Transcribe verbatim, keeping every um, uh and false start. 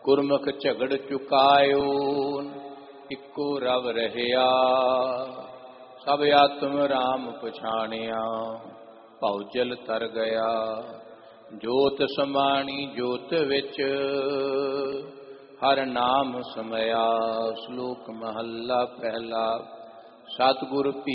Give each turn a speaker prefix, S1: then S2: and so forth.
S1: ਗੁਰਮੁਖ ਝਗੜ ਚੁਕਾਇਓ, ਇੱਕੋ ਰਵ ਰਹਿਆ। ਸਭ ਆਤਮ ਰਾਮ ਪਛਾਣਿਆ, ਭਉ ਜਲ ਤਰ ਗਿਆ। ਜੋਤ ਸਮਾਣੀ ਜੋਤ ਵਿੱਚ, ਹਰ ਨਾਮ ਸਮਇਆ। ਸ਼ਲੋਕ ਮਹੱਲਾ ਪਹਿਲਾ। ਸਤਿਗੁਰ